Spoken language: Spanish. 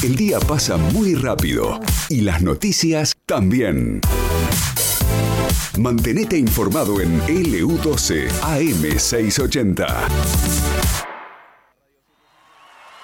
El día pasa muy rápido y las noticias también. Mantenete informado en LU12 AM680.